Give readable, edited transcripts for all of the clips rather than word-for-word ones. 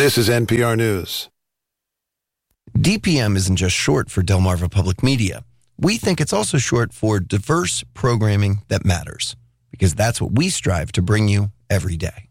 This is NPR News. DPM isn't just short for Delmarva Public Media. We think it's also short for diverse programming that matters, because that's what we strive to bring you every day.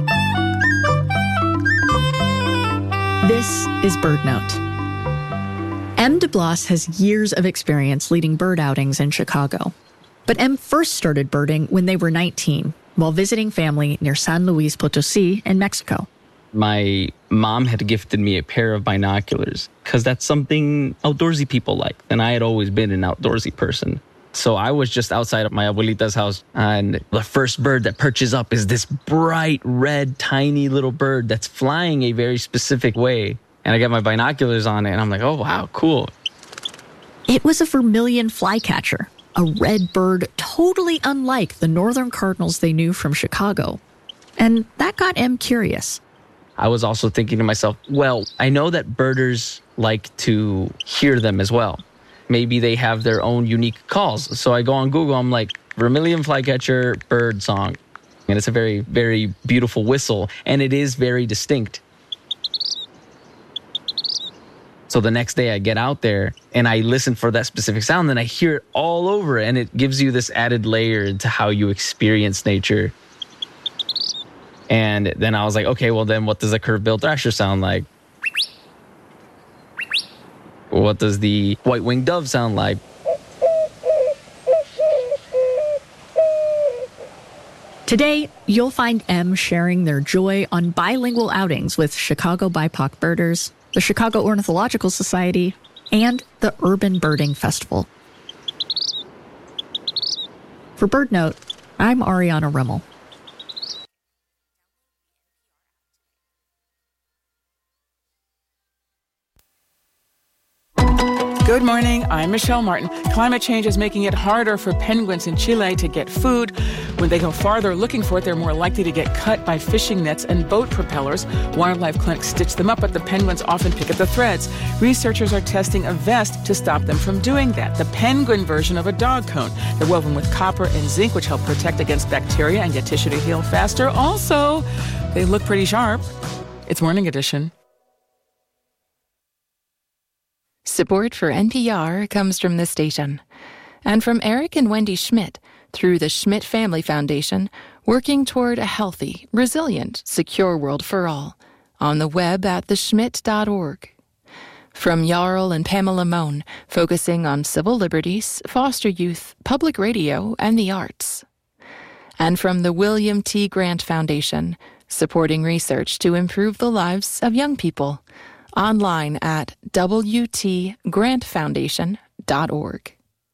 This is Bird Note. M. DeBlas has years of experience leading bird outings in Chicago. But M first started birding when they were 19, while visiting family near San Luis Potosí in Mexico. My mom had gifted me a pair of binoculars because that's something outdoorsy people like. And I had always been an outdoorsy person. So I was just outside of my abuelita's house, and the first bird that perches up is this bright red, tiny little bird that's flying a very specific way. And I got my binoculars on it, and I'm like, oh, wow, cool. It was a vermilion flycatcher, a red bird totally unlike the northern cardinals they knew from Chicago. And that got M curious. I was also thinking to myself, well, I know that birders like to hear them as well. Maybe they have their own unique calls. So I go on Google, I'm like, vermilion flycatcher bird song. And it's a very, very beautiful whistle, and it is very distinct. So the next day I get out there and I listen for that specific sound, and I hear it all over, and it gives you this added layer into how you experience nature. And then I was like, okay, well then what does a curved-billed thrasher sound like? What does the white-winged dove sound like? Today, you'll find M sharing their joy on bilingual outings with Chicago BIPOC birders, the Chicago Ornithological Society, and the Urban Birding Festival. For Bird Note, I'm Ariana Rimmel. Good morning, I'm Michelle Martin. Climate change is making it harder for penguins in Chile to get food. When they go farther looking for it, they're more likely to get cut by fishing nets and boat propellers. Wildlife clinics stitch them up, but the penguins often pick at the threads. Researchers are testing a vest to stop them from doing that. The penguin version of a dog cone. They're woven with copper and zinc, which help protect against bacteria and get tissue to heal faster. Also, they look pretty sharp. It's Morning Edition. Support for NPR comes from this station and from Eric and Wendy Schmidt through the Schmidt Family Foundation, working toward a healthy, resilient, secure world for all on the web at theschmidt.org. From Jarl and Pamela Mohn, focusing on civil liberties, foster youth, public radio, and the arts. And from the William T. Grant Foundation, supporting research to improve the lives of young people. Online at wtgrantfoundation.org.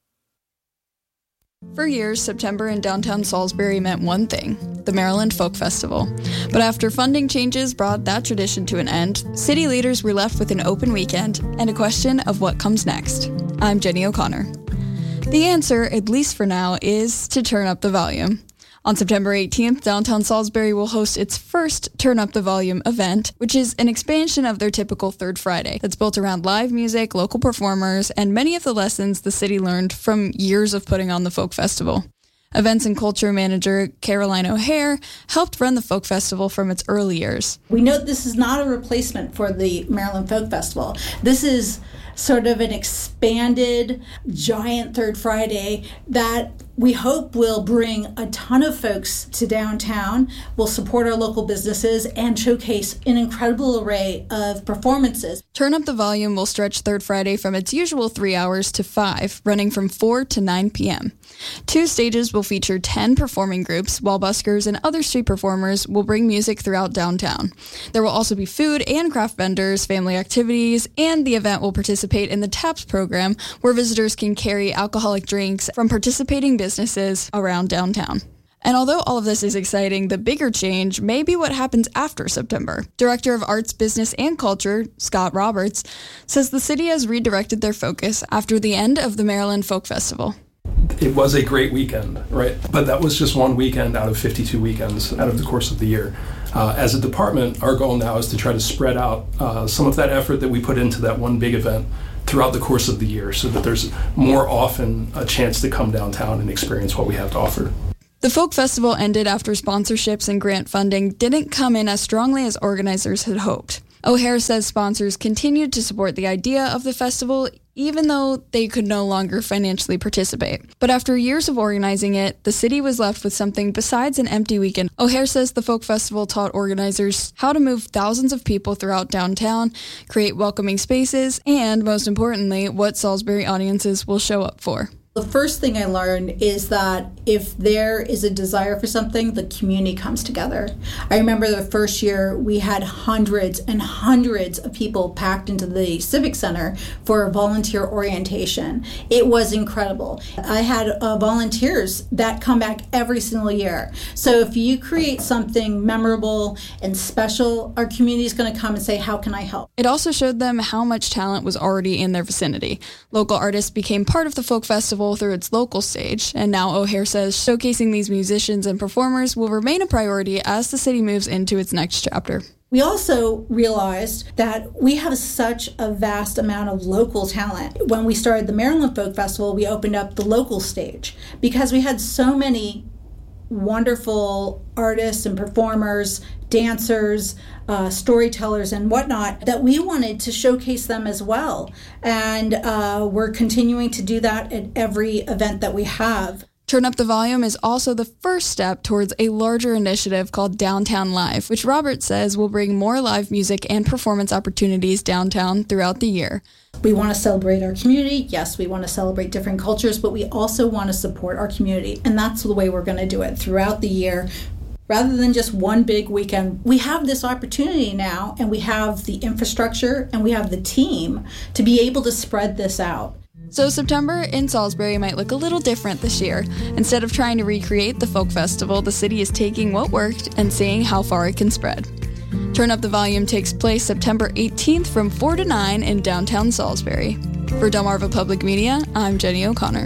For years, September in downtown Salisbury meant one thing, the Maryland Folk Festival. But after funding changes brought that tradition to an end, city leaders were left with an open weekend and a question of what comes next. I'm Jenny O'Connor. The answer, at least for now, is to turn up the volume. On September 18th, downtown Salisbury will host its first Turn Up the Volume event, which is an expansion of their typical Third Friday that's built around live music, local performers, and many of the lessons the city learned from years of putting on the Folk Festival. Events and culture manager Caroline O'Hare helped run the Folk Festival from its early years. We know this is not a replacement for the Maryland Folk Festival. This is sort of an expanded, giant Third Friday that we hope will bring a ton of folks to downtown, will support our local businesses, and showcase an incredible array of performances. Turn Up the Volume will stretch Third Friday from its usual 3 hours to 5, running from 4 to 9 p.m. 2 stages will feature 10 performing groups, while buskers and other street performers will bring music throughout downtown. There will also be food and craft vendors, family activities, and the event will participate in the TAPS program, where visitors can carry alcoholic drinks from participating businesses around downtown. And although all of this is exciting, the bigger change may be what happens after September. Director of Arts, Business, and Culture, Scott Roberts, says the city has redirected their focus after the end of the Maryland Folk Festival. It was a great weekend, right? But that was just one weekend out of 52 weekends out of the course of the year. As a department, our goal now is to try to spread out some of that effort that we put into that one big event throughout the course of the year so that there's more often a chance to come downtown and experience what we have to offer. The folk festival ended after sponsorships and grant funding didn't come in as strongly as organizers had hoped. O'Hare says sponsors continued to support the idea of the festival even though they could no longer financially participate. But after years of organizing it, the city was left with something besides an empty weekend. O'Hare says the folk festival taught organizers how to move thousands of people throughout downtown, create welcoming spaces, and most importantly, what Salisbury audiences will show up for. The first thing I learned is that if there is a desire for something, the community comes together. I remember the first year we had hundreds and hundreds of people packed into the Civic Center for a volunteer orientation. It was incredible. I had volunteers that come back every single year. So if you create something memorable and special, our community is going to come and say, how can I help? It also showed them how much talent was already in their vicinity. Local artists became part of the folk festival through its local stage, and now O'Hare says showcasing these musicians and performers will remain a priority as the city moves into its next chapter. We also realized that we have such a vast amount of local talent. When we started the Maryland Folk Festival, we opened up the local stage because we had so many wonderful artists and performers, dancers, storytellers and whatnot, that we wanted to showcase them as well. And we're continuing to do that at every event that we have. Turn Up the Volume is also the first step towards a larger initiative called Downtown Live, which Robert says will bring more live music and performance opportunities downtown throughout the year. We want to celebrate our community. Yes, we want to celebrate different cultures, but we also want to support our community. And that's the way we're going to do it throughout the year. Rather than just one big weekend, we have this opportunity now, and we have the infrastructure and we have the team to be able to spread this out. So September in Salisbury might look a little different this year. Instead of trying to recreate the folk festival, the city is taking what worked and seeing how far it can spread. Turn Up the Volume takes place September 18th from 4 to 9 in downtown Salisbury. For Delmarva Public Media, I'm Jenny O'Connor.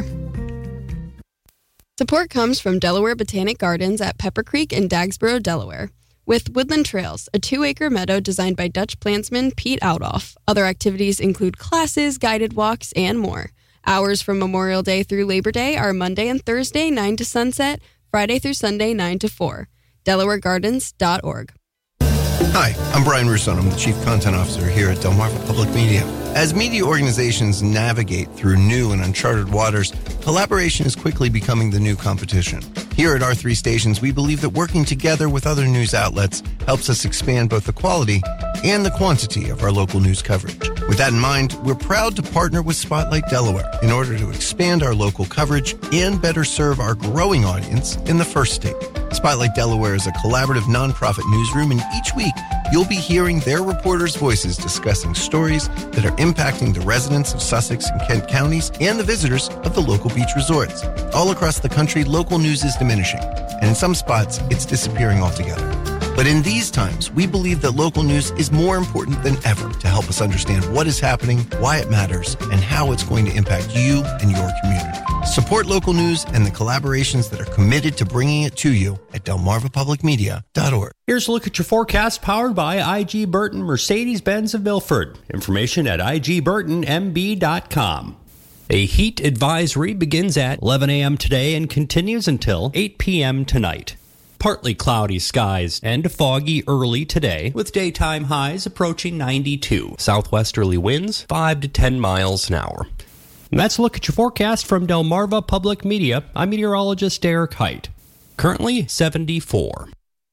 Support comes from Delaware Botanic Gardens at Pepper Creek in Dagsboro, Delaware. With Woodland Trails, a 2-acre meadow designed by Dutch plantsman Pete Outoff. Other activities include classes, guided walks, and more. Hours from Memorial Day through Labor Day are Monday and Thursday, 9 to sunset, Friday through Sunday, 9 to 4. DelawareGardens.org. Hi, I'm Brian Russon. I'm the Chief Content Officer here at Delmarva Public Media. As media organizations navigate through new and uncharted waters, collaboration is quickly becoming the new competition. Here at our 3 stations, we believe that working together with other news outlets helps us expand both the quality and the quantity of our local news coverage. With that in mind, we're proud to partner with Spotlight Delaware in order to expand our local coverage and better serve our growing audience in the first state. Spotlight Delaware is a collaborative nonprofit newsroom, and each week you'll be hearing their reporters' voices discussing stories that are impacting the residents of Sussex and Kent counties and the visitors of the local beach resorts. All across the country, local news is diminishing, and in some spots, it's disappearing altogether. But in these times, we believe that local news is more important than ever to help us understand what is happening, why it matters, and how it's going to impact you and your community. Support local news and the collaborations that are committed to bringing it to you at delmarvapublicmedia.org. Here's a look at your forecast powered by IG Burton Mercedes-Benz of Milford. Information at igburtonmb.com. A heat advisory begins at 11 a.m. today and continues until 8 p.m. tonight. Partly cloudy skies and foggy early today, with daytime highs approaching 92. Southwesterly winds 5 to 10 miles an hour. And that's a look at your forecast from Delmarva Public Media. I'm meteorologist Derek Height. Currently 74.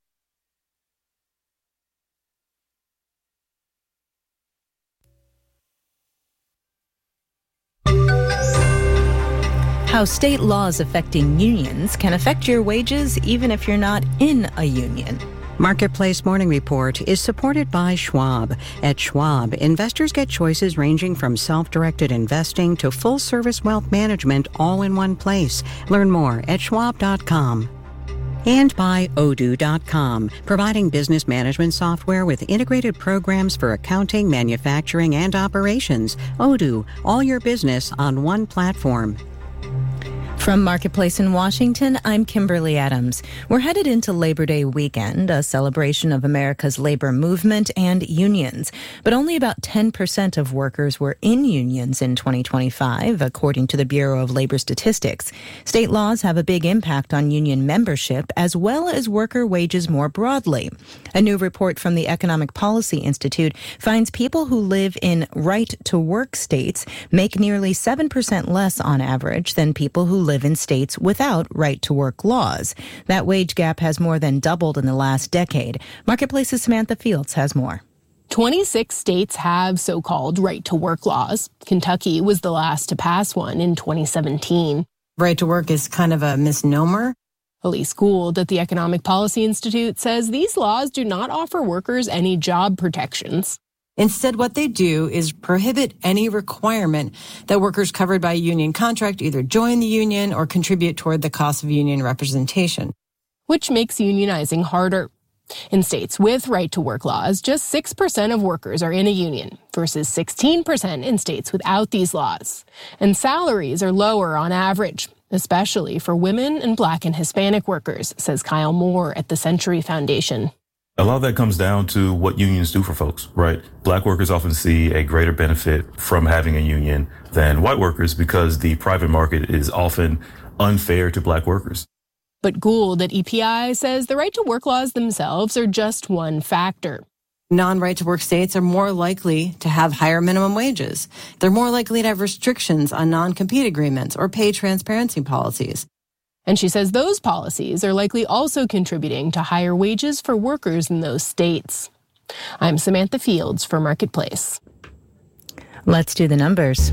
How state laws affecting unions can affect your wages even if you're not in a union. Marketplace Morning Report is supported by Schwab. At Schwab, investors get choices ranging from self-directed investing to full-service wealth management all in one place. Learn more at schwab.com. And by Odoo.com, providing business management software with integrated programs for accounting, manufacturing, and operations. Odoo, all your business on one platform. From Marketplace in Washington, I'm Kimberly Adams. We're headed into Labor Day weekend, a celebration of America's labor movement and unions. But only about 10% of workers were in unions in 2025, according to the Bureau of Labor Statistics. State laws have a big impact on union membership as well as worker wages more broadly. A new report from the Economic Policy Institute finds people who live in right-to-work states make nearly 7% less on average than people who live in states without right-to-work laws. That wage gap has more than doubled in the last decade. Marketplace's Samantha Fields has more. 26 states have so-called right-to-work laws. Kentucky was the last to pass one in 2017. Right to work is kind of a misnomer. Elise Gould at the Economic Policy Institute says these laws do not offer workers any job protections. Instead, what they do is prohibit any requirement that workers covered by a union contract either join the union or contribute toward the cost of union representation. Which makes unionizing harder. In states with right-to-work laws, just 6% of workers are in a union versus 16% in states without these laws. And salaries are lower on average, especially for women and Black and Hispanic workers, says Kyle Moore at the Century Foundation. A lot of that comes down to what unions do for folks, right? Black workers often see a greater benefit from having a union than white workers because the private market is often unfair to Black workers. But Gould at EPI says the right-to-work laws themselves are just one factor. Non-right-to-work states are more likely to have higher minimum wages. They're more likely to have restrictions on non-compete agreements or pay transparency policies. And she says those policies are likely also contributing to higher wages for workers in those states. I'm Samantha Fields for Marketplace. Let's do the numbers.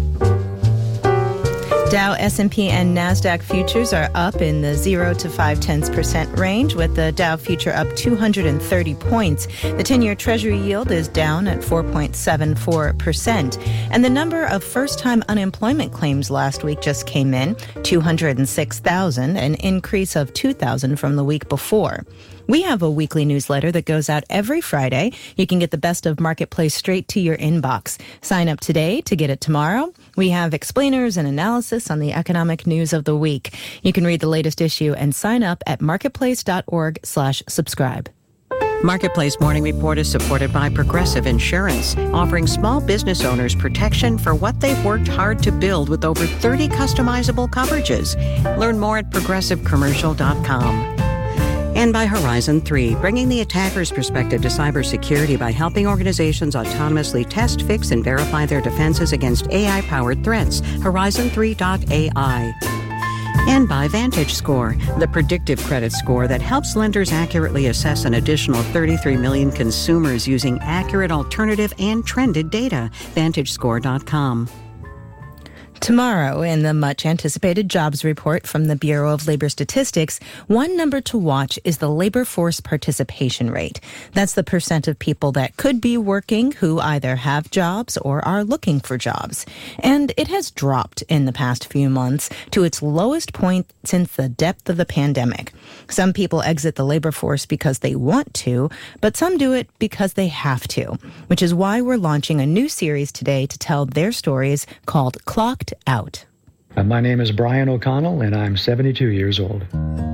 Dow, S&P, and NASDAQ futures are up in the 0 to 0.5% range, with the Dow future up 230 points. The 10-year Treasury yield is down at 4.74%. And the number of first-time unemployment claims last week just came in, 206,000, an increase of 2,000 from the week before. We have a weekly newsletter that goes out every Friday. You can get the best of Marketplace straight to your inbox. Sign up today to get it tomorrow. We have explainers and analysis on the economic news of the week. You can read the latest issue and sign up at marketplace.org/subscribe. Marketplace Morning Report is supported by Progressive Insurance, offering small business owners protection for what they've worked hard to build with over 30 customizable coverages. Learn more at progressivecommercial.com. And by Horizon 3, bringing the attacker's perspective to cybersecurity by helping organizations autonomously test, fix, and verify their defenses against AI-powered threats. Horizon3.ai. And by VantageScore, the predictive credit score that helps lenders accurately assess an additional 33 million consumers using accurate alternative and trended data. VantageScore.com. Tomorrow, in the much-anticipated jobs report from the Bureau of Labor Statistics, one number to watch is the labor force participation rate. That's the percent of people that could be working who either have jobs or are looking for jobs. And it has dropped in the past few months to its lowest point since the depth of the pandemic. Some people exit the labor force because they want to, but some do it because they have to, which is why we're launching a new series today to tell their stories called Clocked Out. My name is Brian O'Connell, and I'm 72 years old.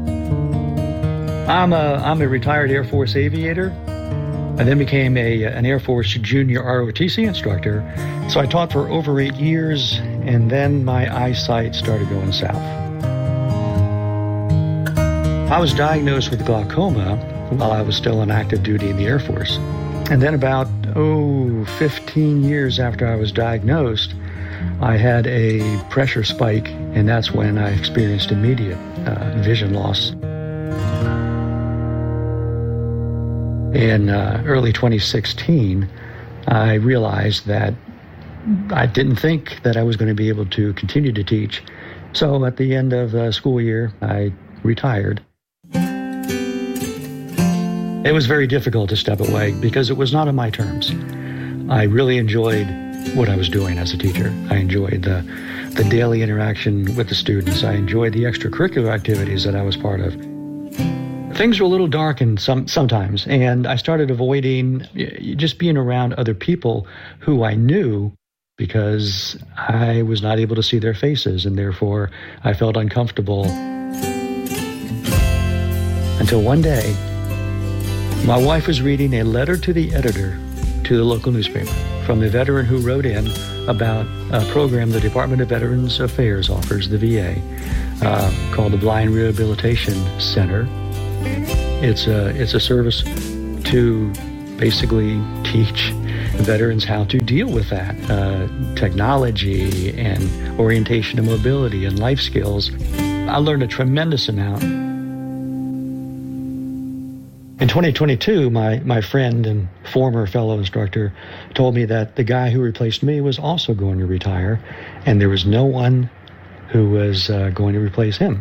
I'm a retired Air Force aviator. I then became an Air Force junior ROTC instructor. So I taught for over 8 years, and then my eyesight started going south. I was diagnosed with glaucoma while I was still on active duty in the Air Force. And then about, 15 years after I was diagnosed, I had a pressure spike, and that's when I experienced immediate vision loss. In early 2016, I realized that I didn't think that I was going to be able to continue to teach. So at the end of the school year, I retired. It was very difficult to step away because it was not on my terms. I really enjoyed what I was doing as a teacher. I enjoyed the daily interaction with the students. I enjoyed the extracurricular activities that I was part of. Things were a little dark and sometimes, and I started avoiding just being around other people who I knew because I was not able to see their faces, and therefore I felt uncomfortable. Until one day, my wife was reading a letter to the editor to the local newspaper from a veteran who wrote in about a program the Department of Veterans Affairs offers, the VA, called the Blind Rehabilitation Center. It's a service to basically teach veterans how to deal with that, technology and orientation and mobility and life skills. I learned a tremendous amount. In 2022, my friend and former fellow instructor told me that the guy who replaced me was also going to retire, and there was no one who was going to replace him.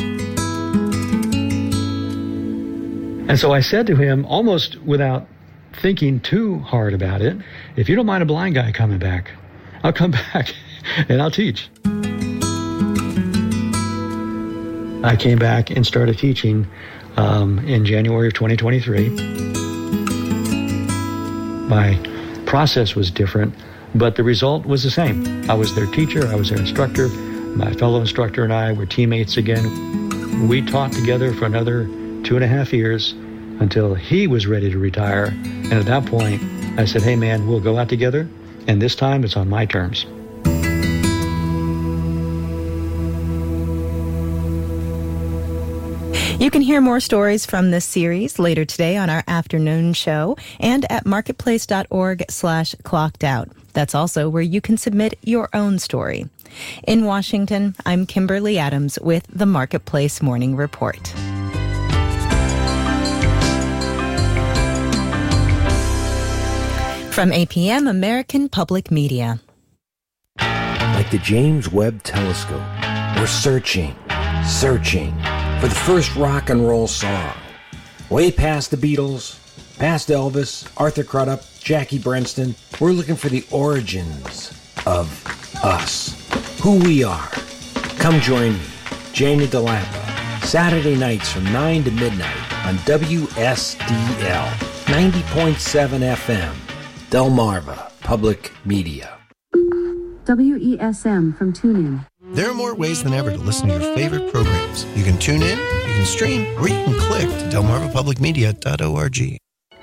And so I said to him, almost without thinking too hard about it, if you don't mind a blind guy coming back, I'll come back and I'll teach. I came back and started teaching in January of 2023. My process was different, but the result was the same. I was their teacher, I was their instructor. My fellow instructor and I were teammates again. We taught together for another 2.5 years until he was ready to retire. And at that point, I said, hey man, we'll go out together, and this time it's on my terms. You can hear more stories from this series later today on our afternoon show and at marketplace.org/clockedout. That's also where you can submit your own story. In Washington, I'm Kimberly Adams with the Marketplace Morning Report. From APM, American Public Media. Like the James Webb Telescope, we're searching for the first rock and roll song. Way past the Beatles, past Elvis, Arthur Crudup, Jackie Brenston, we're looking for the origins of us, who we are. Come join me, Jamie DeLampa, Saturday nights from 9 to midnight on WSDL 90.7 FM, Delmarva Public Media. WESM from TuneIn. There are more ways than ever to listen to your favorite programs. You can tune in, you can stream, or you can click to delmarvapublicmedia.org.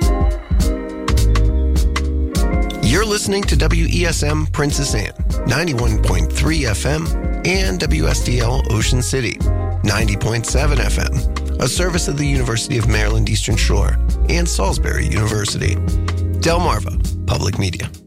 You're listening to WESM Princess Anne, 91.3 FM, and WSDL Ocean City, 90.7 FM, a service of the University of Maryland Eastern Shore and Salisbury University. Delmarva Public Media.